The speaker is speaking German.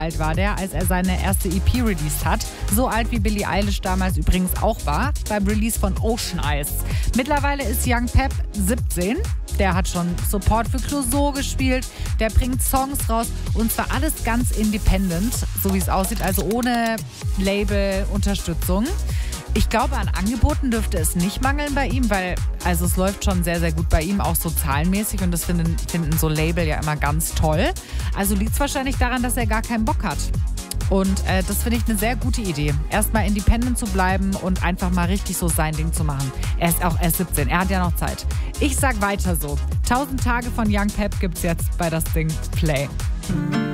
alt war der, als er seine erste EP released hat. So alt wie Billie Eilish damals übrigens auch war, beim Release von Ocean Eyes. Mittlerweile ist Young Pep 17. Der hat schon Support für Clouseau gespielt, der bringt Songs raus und zwar alles ganz independent, so wie es aussieht, also ohne Label-Unterstützung. Ich glaube, an Angeboten dürfte es nicht mangeln bei ihm, weil also es läuft schon sehr, sehr gut bei ihm, auch so zahlenmäßig und das finden so Label ja immer ganz toll. Also liegt es wahrscheinlich daran, dass er gar keinen Bock hat. Und das finde ich eine sehr gute Idee. Erstmal independent zu bleiben und einfach mal richtig so sein Ding zu machen. Er ist 17, er hat ja noch Zeit. Ich sag weiter so. 1000 Tage von Young Pep gibt's jetzt bei das Ding Play.